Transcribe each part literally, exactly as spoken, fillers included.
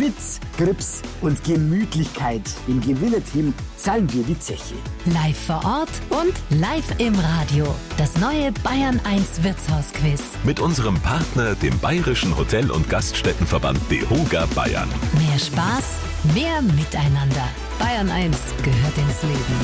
Witz, Grips und Gemütlichkeit. Im Gewinnerteam zahlen wir die Zeche. Live vor Ort und live im Radio. Das neue Bayern eins Wirtshausquiz. Mit unserem Partner, dem Bayerischen Hotel- und Gaststättenverband DEHOGA Bayern. Mehr Spaß, mehr Miteinander. Bayern eins gehört ins Leben.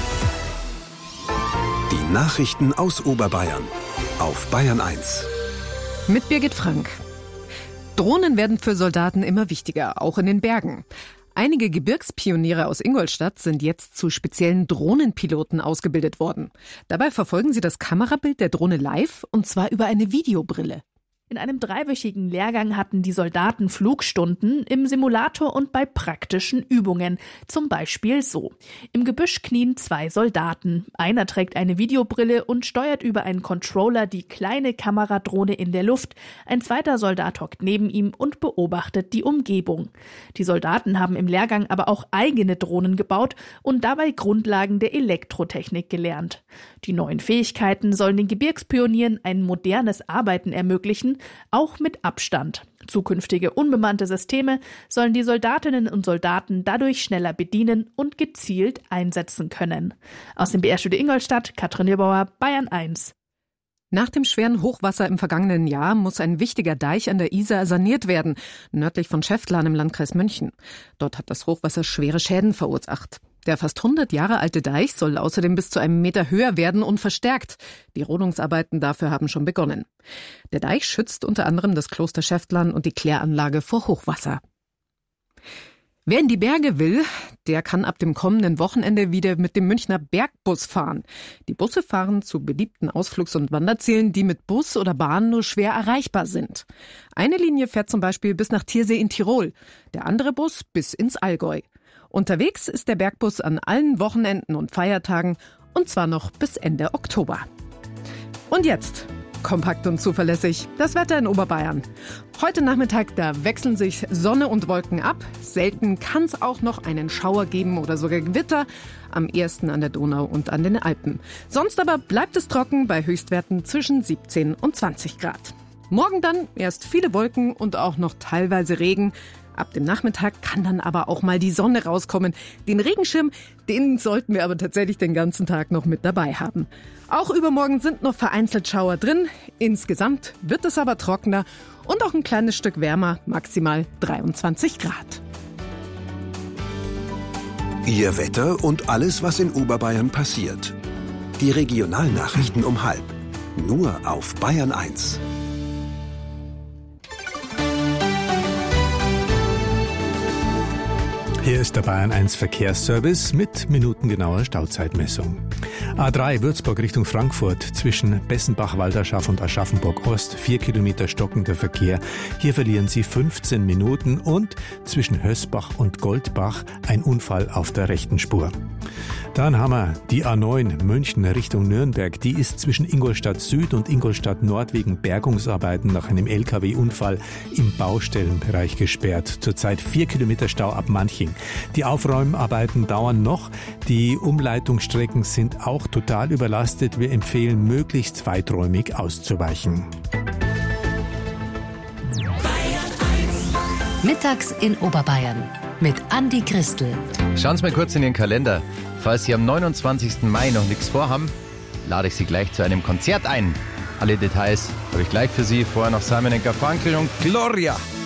Die Nachrichten aus Oberbayern auf Bayern eins. Mit Birgit Frank. Drohnen werden für Soldaten immer wichtiger, auch in den Bergen. Einige Gebirgspioniere aus Ingolstadt sind jetzt zu speziellen Drohnenpiloten ausgebildet worden. Dabei verfolgen sie das Kamerabild der Drohne live, und zwar über eine Videobrille. In einem dreiwöchigen Lehrgang hatten die Soldaten Flugstunden im Simulator und bei praktischen Übungen. Zum Beispiel so. Im Gebüsch knien zwei Soldaten. Einer trägt eine Videobrille und steuert über einen Controller die kleine Kameradrohne in der Luft. Ein zweiter Soldat hockt neben ihm und beobachtet die Umgebung. Die Soldaten haben im Lehrgang aber auch eigene Drohnen gebaut und dabei Grundlagen der Elektrotechnik gelernt. Die neuen Fähigkeiten sollen den Gebirgspionieren ein modernes Arbeiten ermöglichen, auch mit Abstand. Zukünftige unbemannte Systeme sollen die Soldatinnen und Soldaten dadurch schneller bedienen und gezielt einsetzen können. Aus dem B R-Studio Ingolstadt, Katrin Niebauer, Bayern eins. Nach dem schweren Hochwasser im vergangenen Jahr muss ein wichtiger Deich an der Isar saniert werden, nördlich von Schäftlarn im Landkreis München. Dort hat das Hochwasser schwere Schäden verursacht. Der fast hundert Jahre alte Deich soll außerdem bis zu einem Meter höher werden und verstärkt. Die Rodungsarbeiten dafür haben schon begonnen. Der Deich schützt unter anderem das Kloster Schäftlarn und die Kläranlage vor Hochwasser. Wer in die Berge will, der kann ab dem kommenden Wochenende wieder mit dem Münchner Bergbus fahren. Die Busse fahren zu beliebten Ausflugs- und Wanderzielen, die mit Bus oder Bahn nur schwer erreichbar sind. Eine Linie fährt zum Beispiel bis nach Thiersee in Tirol, der andere Bus bis ins Allgäu. Unterwegs ist der Bergbus an allen Wochenenden und Feiertagen, und zwar noch bis Ende Oktober. Und jetzt, kompakt und zuverlässig, das Wetter in Oberbayern. Heute Nachmittag, da wechseln sich Sonne und Wolken ab. Selten kann es auch noch einen Schauer geben oder sogar Gewitter, am ehesten an der Donau und an den Alpen. Sonst aber bleibt es trocken bei Höchstwerten zwischen siebzehn und zwanzig Grad. Morgen dann erst viele Wolken und auch noch teilweise Regen. Ab dem Nachmittag kann dann aber auch mal die Sonne rauskommen. Den Regenschirm, den sollten wir aber tatsächlich den ganzen Tag noch mit dabei haben. Auch übermorgen sind noch vereinzelt Schauer drin. Insgesamt wird es aber trockener und auch ein kleines Stück wärmer, maximal dreiundzwanzig Grad. Ihr Wetter und alles, was in Oberbayern passiert. Die Regionalnachrichten um halb. Nur auf Bayern eins. Hier ist der Bayern eins Verkehrsservice mit minutengenauer Stauzeitmessung. A drei Würzburg Richtung Frankfurt zwischen Bessenbach-Walderschaff und Aschaffenburg-Ost, vier Kilometer stockender Verkehr. Hier verlieren Sie fünfzehn Minuten und zwischen Hösbach und Goldbach ein Unfall auf der rechten Spur. Dann haben wir die A neun München Richtung Nürnberg. Die ist zwischen Ingolstadt Süd und Ingolstadt Nord wegen Bergungsarbeiten nach einem L K W-Unfall im Baustellenbereich gesperrt. Zurzeit vier Kilometer Stau ab Manching. Die Aufräumarbeiten dauern noch. Die Umleitungsstrecken sind auch total überlastet. Wir empfehlen, möglichst weiträumig auszuweichen. Mittags in Oberbayern mit Andi Christel. Schauen Sie mal kurz in den Kalender. Falls Sie am neunundzwanzigsten Mai noch nichts vorhaben, lade ich Sie gleich zu einem Konzert ein. Alle Details habe ich gleich für Sie. Vorher noch Simon and Garfunkel und Gloria.